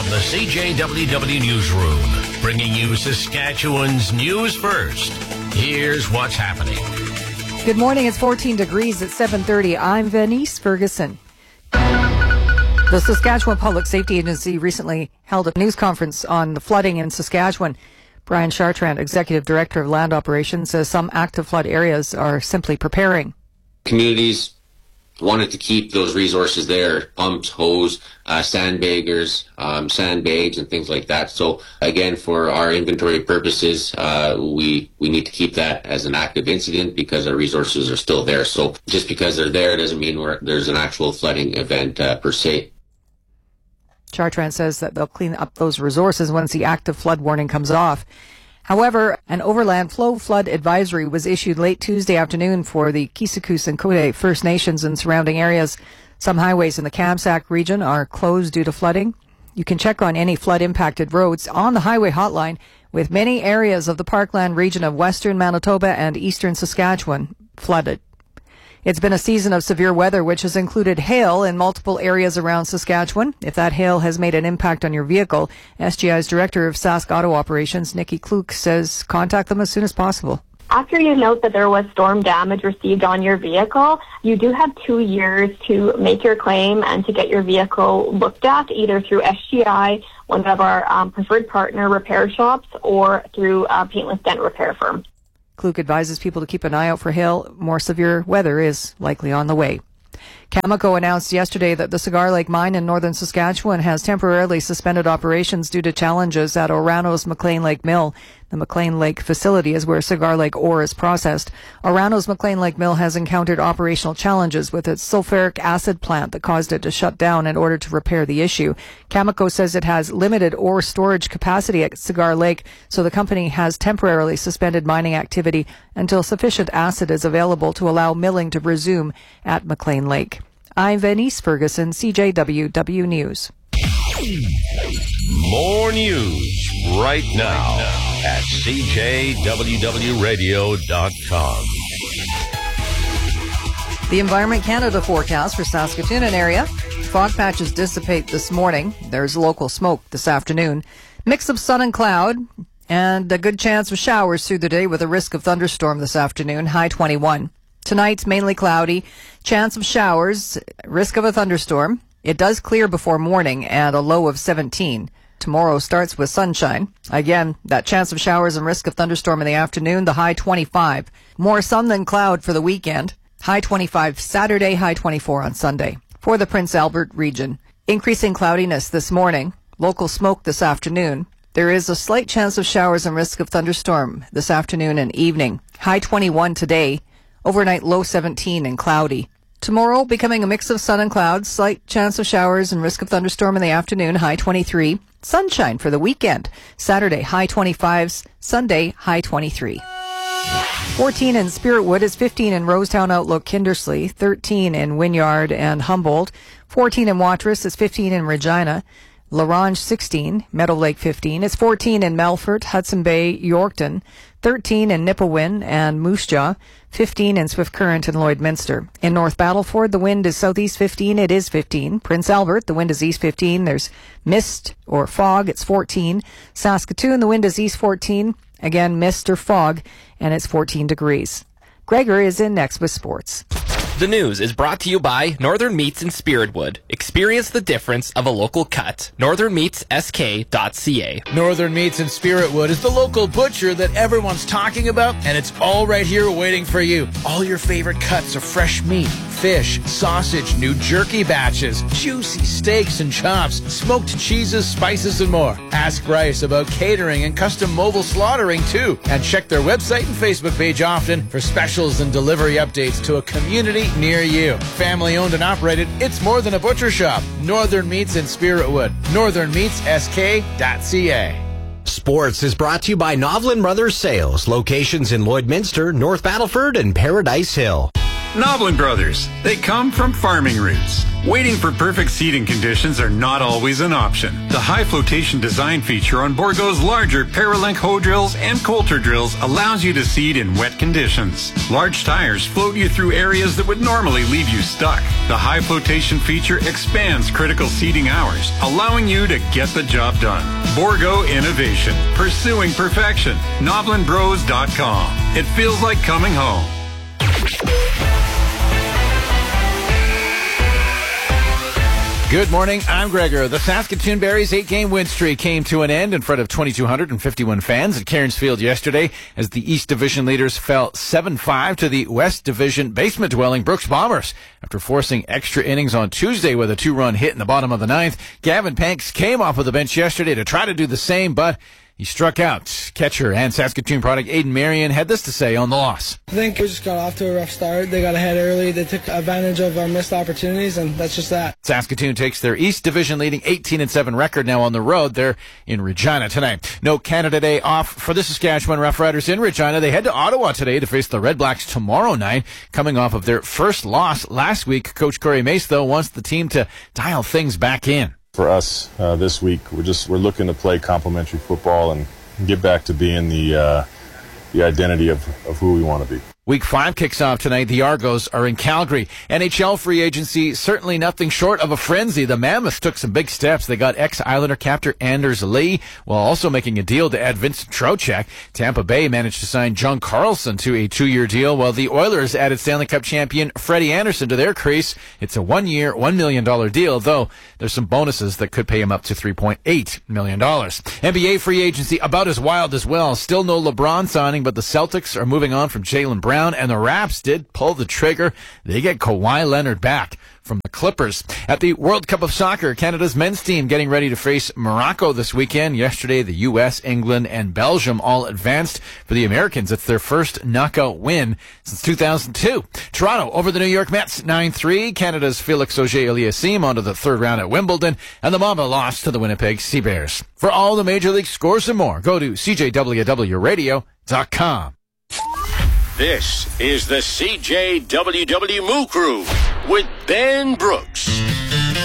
From the CJWW Newsroom, bringing you Saskatchewan's news first. Here's what's happening. Good morning. It's 14 degrees at 7:30. I'm Venice Ferguson. The Saskatchewan Public Safety Agency recently held a news conference on the flooding in Saskatchewan. Brian Chartrand, Executive Director of Land Operations, says some active flood areas are simply preparing. Communities wanted to keep those resources there, pumps, hose, sandbaggers, sandbags, and things like that. So again, for our inventory purposes, we need to keep that as an active incident because our resources are still there. So just because they're there doesn't mean there's an actual flooding event per se. Chartrand says that they'll clean up those resources once the active flood warning comes off. However, an overland flow flood advisory was issued late Tuesday afternoon for the Kisakus and Kode First Nations and surrounding areas. Some highways in the Kamsack region are closed due to flooding. You can check on any flood-impacted roads on the highway hotline, with many areas of the Parkland region of western Manitoba and eastern Saskatchewan flooded. It's been a season of severe weather, which has included hail in multiple areas around Saskatchewan. If that hail has made an impact on your vehicle, SGI's Director of Sask Auto Operations, Nikki Kluk, says contact them as soon as possible. After you note that there was storm damage received on your vehicle, you do have 2 years to make your claim and to get your vehicle looked at, either through SGI, one of our preferred partner repair shops, or through a paintless dent repair firm. Kluk advises people to keep an eye out for hail. More severe weather is likely on the way. Cameco announced yesterday that the Cigar Lake mine in northern Saskatchewan has temporarily suspended operations due to challenges at Orano's McLean Lake Mill. The McLean Lake facility is where Cigar Lake ore is processed. Orano's McLean Lake Mill has encountered operational challenges with its sulfuric acid plant that caused it to shut down in order to repair the issue. Cameco says it has limited ore storage capacity at Cigar Lake, so the company has temporarily suspended mining activity until sufficient acid is available to allow milling to resume at McLean Lake. I'm Venice Ferguson, CJWW News. More news right now at CJWWRadio.com. The Environment Canada forecast for Saskatoon and area. Fog patches dissipate this morning. There's local smoke this afternoon. Mix of sun and cloud, and a good chance of showers through the day with a risk of thunderstorm this afternoon, high 21. Tonight's mainly cloudy, chance of showers, risk of a thunderstorm. It does clear before morning and a low of 17. Tomorrow starts with sunshine. Again, that chance of showers and risk of thunderstorm in the afternoon, the high 25. More sun than cloud for the weekend. High 25 Saturday, high 24 on Sunday. For the Prince Albert region, increasing cloudiness this morning, local smoke this afternoon. There is a slight chance of showers and risk of thunderstorm this afternoon and evening. High 21 today. Overnight low 17 and cloudy. Tomorrow becoming a mix of sun and clouds, slight chance of showers and risk of thunderstorm in the afternoon, high 23. Sunshine for the weekend. Saturday, high 25s. Sunday, high 23. 14 in Spiritwood is 15 in Rosetown Outlook, Kindersley, 13 in Wynyard and Humboldt, 14 in Watrous is 15 in Regina, Larange 16, Meadow Lake 15, it's 14 in Melfort, Hudson Bay, Yorkton, 13 in Nipawin and Moose Jaw, 15 in Swift Current and Lloydminster. In North Battleford, the wind is southeast 15, it is 15. Prince Albert, the wind is east 15, there's mist or fog, it's 14. Saskatoon, the wind is east 14, again mist or fog, and it's 14 degrees. Gregor is in next with sports. The news is brought to you by Northern Meats in Spiritwood. Experience the difference of a local cut. NorthernMeatsSK.ca. Northern Meats in Spiritwood is the local butcher that everyone's talking about, and it's all right here waiting for you. All your favorite cuts of fresh meat, fish, sausage, new jerky batches, juicy steaks and chops, smoked cheeses, spices, and more. Ask Bryce about catering and custom mobile slaughtering, too. And check their website and Facebook page often for specials and delivery updates to a community near you. Family owned and operated, it's more than a butcher shop. Northern Meats in Spiritwood. NorthernMeatsSK.ca. Sports is brought to you by Novlin Brothers Sales. Locations in Lloydminster, North Battleford, and Paradise Hill. Noblin Brothers. They come from farming roots. Waiting for perfect seeding conditions are not always an option. The high flotation design feature on Bourgault's larger Paralink hoe drills and Coulter drills allows you to seed in wet conditions. Large tires float you through areas that would normally leave you stuck. The high flotation feature expands critical seeding hours, allowing you to get the job done. Bourgault Innovation. Pursuing perfection. NoblinBros.com. It feels like coming home. Good morning, I'm Gregor. The Saskatoon Berries 8-game win streak came to an end in front of 2,251 fans at Cairns Field yesterday as the East Division leaders fell 7-5 to the West Division basement-dwelling Brooks Bombers. After forcing extra innings on Tuesday with a 2-run hit in the bottom of the ninth, Gavin Panks came off of the bench yesterday to try to do the same, but he struck out. Catcher and Saskatoon product Aiden Marion had this to say on the loss. I think we just got off to a rough start. They got ahead early. They took advantage of our missed opportunities, and that's just that. Saskatoon takes their East Division leading 18-7 record now on the road. They're in Regina tonight. No Canada Day off for the Saskatchewan Roughriders in Regina. They head to Ottawa today to face the Red Blacks tomorrow night. Coming off of their first loss last week, Coach Corey Mace, though, wants the team to dial things back in. For us this week, we're looking to play complementary football and get back to being the identity of who we want to be. Week 5 kicks off tonight. The Argos are in Calgary. NHL free agency, certainly nothing short of a frenzy. The Mammoths took some big steps. They got ex-Islander captain Anders Lee, while also making a deal to add Vincent Trocheck. Tampa Bay managed to sign John Carlson to a 2-year deal, while the Oilers added Stanley Cup champion Freddie Anderson to their crease. It's a 1-year, $1 million deal, though there's some bonuses that could pay him up to $3.8 million. NBA free agency about as wild as well. Still no LeBron signing, but the Celtics are moving on from Jaylen Brown, and the Raps did pull the trigger. They get Kawhi Leonard back from the Clippers. At the World Cup of Soccer, Canada's men's team getting ready to face Morocco this weekend. Yesterday, the U.S., England, and Belgium all advanced. For the Americans, it's their first knockout win since 2002. Toronto over the New York Mets 9-3. Canada's Felix Auger-Aliassime onto the third round at Wimbledon, and the Mamba lost to the Winnipeg Sea Bears. For all the Major League scores and more, go to CJWWRadio.com. This is the CJWW Moo Crew with Ben Brooks.